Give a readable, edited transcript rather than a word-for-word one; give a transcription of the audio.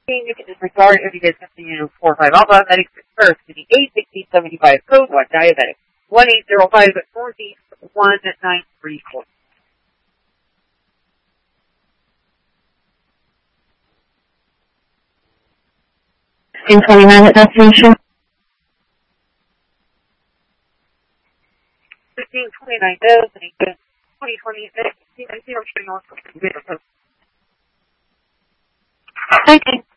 You can disregard if you guys continue 45 Alpha, medics first to the 86075 code 1 diabetic. 1805 Northeast 1934. In 29 at destination. 1529 2026 North. Okay.